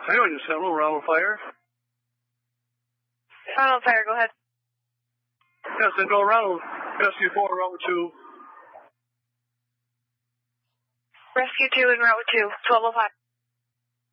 Anyway, just Sentinel, Ronald Fire. Ronald Fire, go ahead. Yes, Sentinel, Ronald. Rescue 4, Route 2. Rescue 2 in Route 2, 1205.